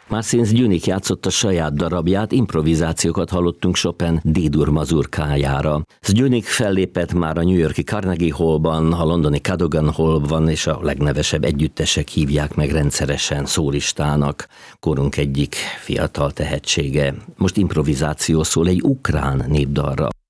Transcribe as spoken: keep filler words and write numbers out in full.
Marcin Zduněk játszotta saját darabját, improvizációkat hallottunk Chopin D-dur mazurkájára. Zduněk fellépett már a New York-i Carnegie Hallban, a londoni Cadogan Hallban, és a legnevesebb együttesek hívják meg rendszeresen szólistának. Korunk egyik fiatal tehetsége. Most improvizáció szól egy ukrán népdalra.